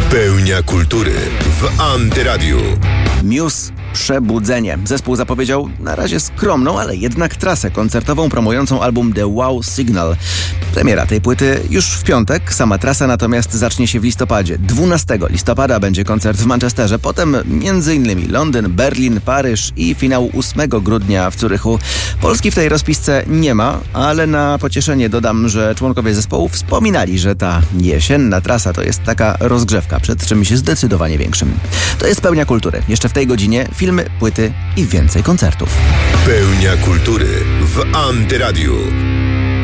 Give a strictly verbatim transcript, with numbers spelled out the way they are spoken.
Pełnia kultury w Antyradiu. Muse Przebudzenie. Zespół zapowiedział na razie skromną, ale jednak trasę koncertową promującą album The Wow Signal. Premiera tej płyty już w piątek, sama trasa natomiast zacznie się w listopadzie. dwunastego listopada będzie koncert w Manchesterze, potem między innymi Londyn, Berlin, Paryż i finał ósmego grudnia w Zurychu. Polski w tej rozpisce nie ma, ale na pocieszenie dodam, że członkowie zespołu wspominali, że ta jesienna trasa to jest taka rozgrzewka przed czymś zdecydowanie większym. To jest Pełnia Kultury. Jeszcze w tej godzinie filmy, płyty i więcej koncertów. Pełnia kultury w Antyradiu.